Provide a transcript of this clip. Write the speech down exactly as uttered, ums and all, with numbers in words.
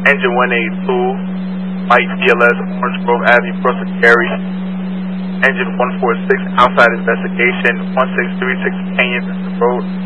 Engine one eighty-two, Mike B L S, Orange Grove Avenue, Brooklyn, Gary. Engine one forty-six, outside investigation, one six three six Canyon Road.